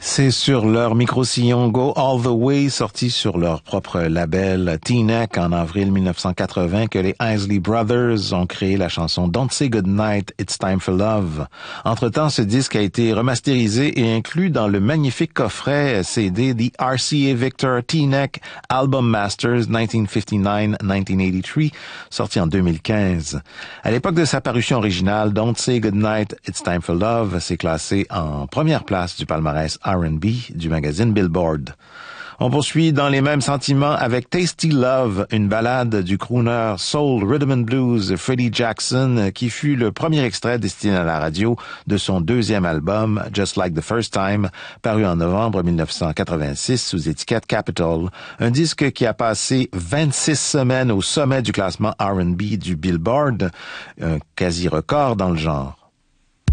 C'est sur leur micro-sillon Go All the Way, sorti sur leur propre label T-Neck en avril 1980, que les Isley Brothers ont créé la chanson Don't Say Goodnight, It's Time for Love. Entre-temps, ce disque a été remasterisé et inclus dans le magnifique coffret CD The RCA Victor T-Neck Album Masters 1959-1983, sorti en 2015. À l'époque de sa parution originale, Don't Say Goodnight, It's Time for Love s'est classé en première place du palmarès R&B du magazine Billboard. On poursuit dans les mêmes sentiments avec Tasty Love, une ballade du crooner soul rhythm and blues Freddie Jackson, qui fut le premier extrait destiné à la radio de son deuxième album Just Like the First Time, paru en novembre 1986 sous étiquette Capitol, un disque qui a passé 26 semaines au sommet du classement R&B du Billboard, un quasi-record dans le genre.